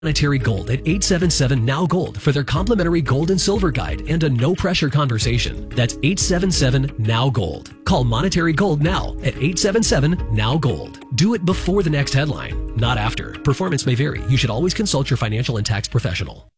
Monetary Gold at 877 Now Gold for their complimentary gold and silver guide and a no pressure conversation. That's 877 Now Gold. Call Monetary Gold now at 877 Now Gold. Do it before the next headline, not after. Performance may vary. You should always consult your financial and tax professional.